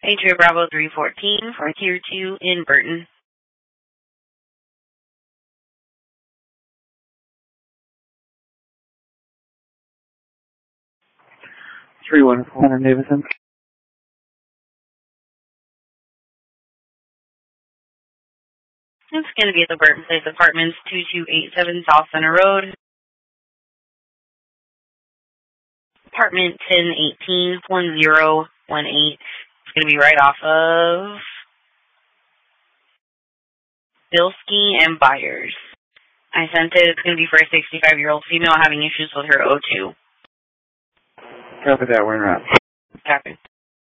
Atria Bravo 314 for Tier 2 in Burton. 314 Davidson. It's going to be at the Burton Place Apartments, 2287 South Center Road. Apartment 1018, 1018. It's going to be right off of Bilski and Byers. I sent it. It's going to be for a 65-year-old female having issues with her O2. Copy that. We're in route. Copy.